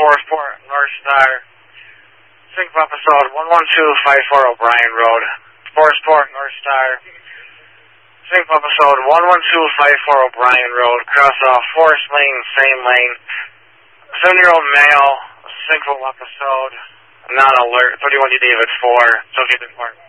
Forest Port, North Star. Sync episode 11254 O'Brien Road. Forest Port, North Star. Sync episode 11254 O'Brien Road. Cross off Forest Lane, same lane. 7-year-old male, sync episode, non-alert, 31 David 4, Sophie Report.